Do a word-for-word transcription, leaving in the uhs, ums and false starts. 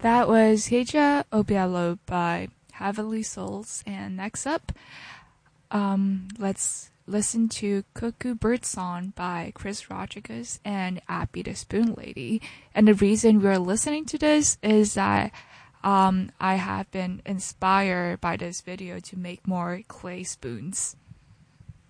That was Heja Obialo by Heavenly Souls. And next up, um, let's listen to Cuckoo Bird Song by Chris Rodriguez and Abby the Spoon Lady. And the reason we're listening to this is that um, I have been inspired by this video to make more clay spoons.